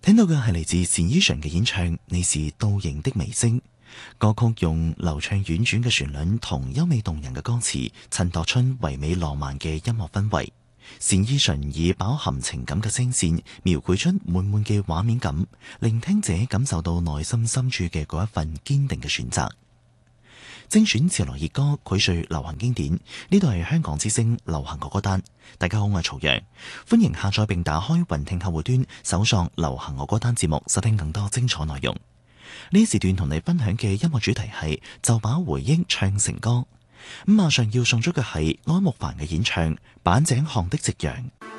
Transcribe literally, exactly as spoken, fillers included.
聽到嘅係嚟自單依純嘅演唱《你是倒影的微星》。歌曲用流暢婉轉嘅旋律同優美動人嘅歌詞，襯托出唯美浪漫嘅音樂氛圍。單依純以飽含情感嘅聲線，描繪出滿滿嘅畫面感，令聽者感受到內心深處嘅嗰一份堅定嘅選擇。精選潮流熱歌，膾萃流行經典。呢度係香港之聲流行樂歌單。大家好，我係曹陽，歡迎下載並打開雲聽客戶端，搜索流行樂歌單節目，收聽更多精彩內容。呢時段同你分享嘅音樂主題係就把回憶唱成歌。咁馬上要送出嘅係安慕帆嘅演唱《板井巷的夕陽》。